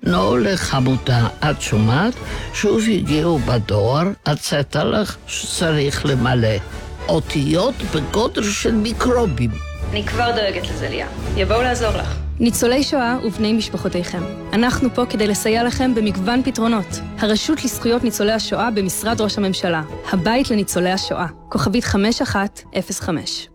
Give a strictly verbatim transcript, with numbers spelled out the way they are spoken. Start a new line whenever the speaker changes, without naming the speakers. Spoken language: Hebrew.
נו לחמותה, את שומעת? שוב הגיעו בדואר, הצאת לך שצריך למלא. אותיות בגודל של מיקרובים.
אני כבר דואגת לזה, ליה. יבואו לעזור לך.
ניצולי שואה ובני משפחותיכם. אנחנו פה כדי לסייע לכם במגוון פתרונות. הרשות לזכויות ניצולי השואה במשרד ראש הממשלה. הבית לניצולי השואה. כוכבית חמש אחת אפס חמש.